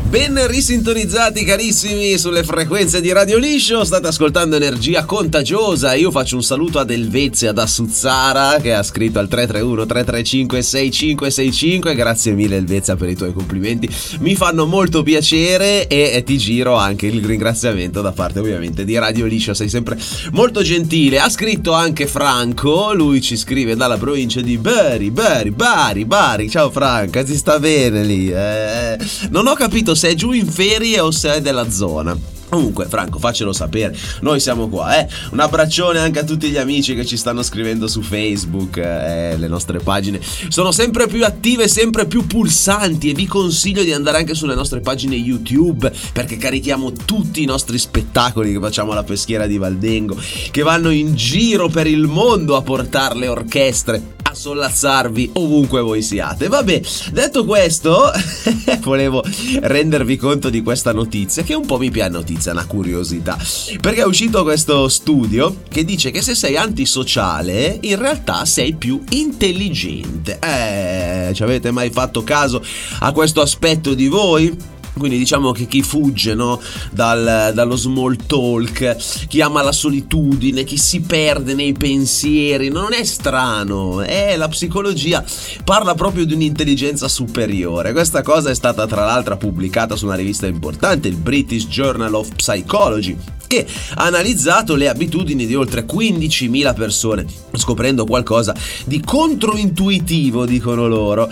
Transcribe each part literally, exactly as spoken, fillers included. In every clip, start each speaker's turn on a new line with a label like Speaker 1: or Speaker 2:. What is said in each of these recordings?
Speaker 1: Ben risintonizzati carissimi sulle frequenze di Radio Liscio, state ascoltando Energia Contagiosa. Io faccio un saluto ad Elvezia da Suzzara che ha scritto al tre tre uno tre tre cinque sei cinque sei cinque. Grazie mille Elvezia per i tuoi complimenti, mi fanno molto piacere e, e ti giro anche il ringraziamento da parte ovviamente di Radio Liscio, sei sempre molto gentile. Ha scritto anche Franco, lui ci scrive dalla provincia di Bari, Bari, Bari, Bari. Ciao Franca, ti sta bene lì? Eh, non ho capito se è giù in ferie o se è della zona. Comunque Franco, faccelo sapere, noi siamo qua, eh. Un abbraccione anche a tutti gli amici che ci stanno scrivendo su Facebook, eh. Le nostre pagine sono sempre più attive, sempre più pulsanti, e vi consiglio di andare anche sulle nostre pagine YouTube, perché carichiamo tutti i nostri spettacoli che facciamo alla Peschiera di Valdengo, che vanno in giro per il mondo a portare le orchestre a sollazzarvi ovunque voi siate. Vabbè, detto questo, volevo rendervi conto di questa notizia, che un po' mi piace, notizia, una curiosità, perché è uscito questo studio che dice che se sei antisociale in realtà sei più intelligente. Eh, ci avete mai fatto caso a questo aspetto di voi? Quindi diciamo che chi fugge, no, dal, dallo small talk, chi ama la solitudine, chi si perde nei pensieri, non è strano, è la psicologia parla proprio di un'intelligenza superiore. Questa cosa è stata tra l'altro pubblicata su una rivista importante, il British Journal of Psychology, che ha analizzato le abitudini di oltre quindicimila persone, scoprendo qualcosa di controintuitivo, dicono loro.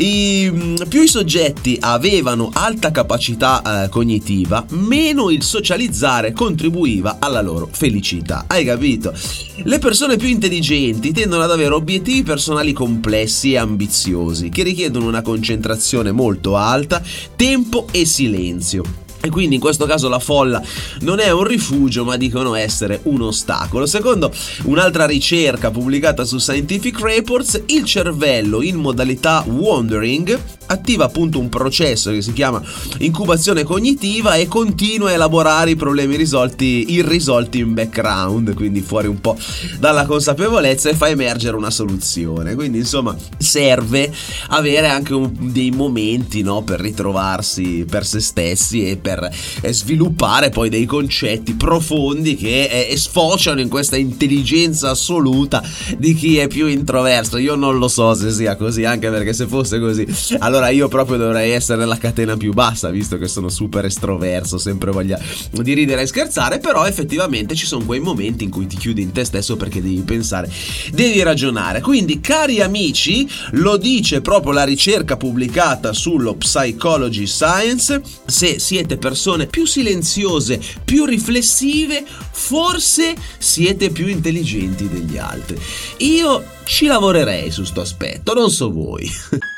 Speaker 1: I, più i soggetti avevano alta capacità eh, cognitiva, meno il socializzare contribuiva alla loro felicità. Hai capito? Le persone più intelligenti tendono ad avere obiettivi personali complessi e ambiziosi, che richiedono una concentrazione molto alta, tempo e silenzio. E quindi in questo caso la folla non è un rifugio, ma dicono essere un ostacolo. Secondo un'altra ricerca pubblicata su Scientific Reports, il cervello in modalità wandering attiva appunto un processo che si chiama incubazione cognitiva e continua a elaborare i problemi risolti irrisolti in background, quindi fuori un po' dalla consapevolezza, e fa emergere una soluzione. Quindi insomma serve avere anche un, dei momenti, no, per ritrovarsi per se stessi e per per sviluppare poi dei concetti profondi che eh, sfociano in questa intelligenza assoluta di chi è più introverso. Io non lo so se sia così, anche perché se fosse così allora io proprio dovrei essere nella catena più bassa, visto che sono super estroverso, sempre voglia di ridere e scherzare. Però effettivamente ci sono quei momenti in cui ti chiudi in te stesso perché devi pensare, devi ragionare. Quindi cari amici, lo dice proprio la ricerca pubblicata sullo Psychology Science, se siete persone più silenziose, più riflessive, forse siete più intelligenti degli altri. Io ci lavorerei su sto aspetto, non so voi.